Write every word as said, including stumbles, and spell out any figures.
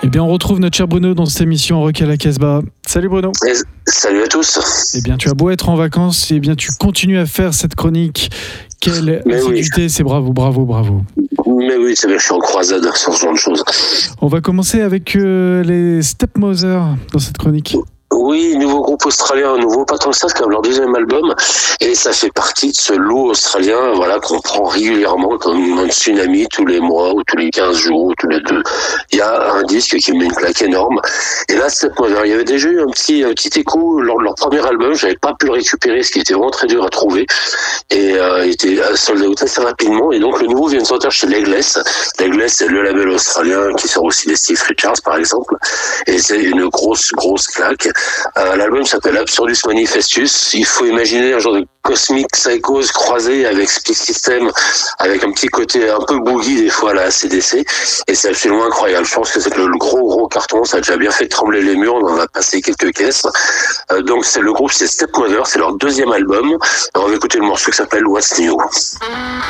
Eh bien, on retrouve notre cher Bruno dans cette émission Rock à la Casbah. Salut Bruno. Et salut à tous. Eh bien, tu as beau être en vacances, eh bien, tu continues à faire cette chronique. Quelle assiduité, oui. C'est bravo, bravo, bravo. Mais oui, c'est bien, je suis en croisade sur ce genre de choses. On va commencer avec euh, les Stepmothers dans cette chronique. Oui, nouveau groupe australien, nouveau, pas tant que ça, c'est comme leur deuxième album, et ça fait partie de ce lot australien, voilà, qu'on prend régulièrement comme un tsunami tous les mois, ou tous les quinze jours, ou tous les deux. Il y a un disque qui met une claque énorme, et là, c'est, il y avait déjà eu un petit, un petit écho lors de leur premier album, j'avais pas pu le récupérer, ce qui était vraiment très dur à trouver, et euh, il était sold out assez rapidement, et donc le nouveau vient de sortir chez Legless. Legless, c'est le label australien qui sort aussi des Steve Richards, par exemple, et c'est une grosse, grosse claque. Euh, l'album s'appelle Absurdus Manifestus. Il faut imaginer un genre de cosmic psychose croisé avec Speak System, avec un petit côté un peu boogie des fois à la A C D C, et c'est absolument incroyable. Je pense que c'est le, le gros gros carton, ça a déjà bien fait trembler les murs, on en a passé quelques caisses. Euh, donc c'est le groupe, c'est Stepmothers, c'est leur deuxième album. Alors, on va écouter le morceau qui s'appelle What's New.